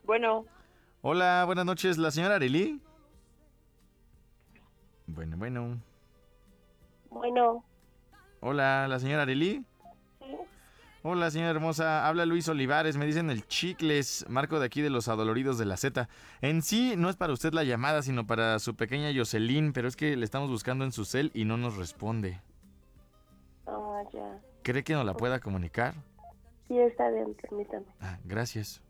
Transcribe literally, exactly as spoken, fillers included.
Bueno, Hola, buenas noches, ¿la señora Arely? Bueno, bueno. bueno, Hola, ¿la señora Arely? sí. Hola, señora hermosa, habla Luis Olivares, me dicen el Chicles, marco de aquí de los Adoloridos de la Z. En sí, no es para usted la llamada, sino para su pequeña Jocelyn, pero es que le estamos buscando en su cel y no nos responde. Ah, ya. ¿Cree que nos la pueda comunicar? Sí, está bien, permítame. Ah, gracias.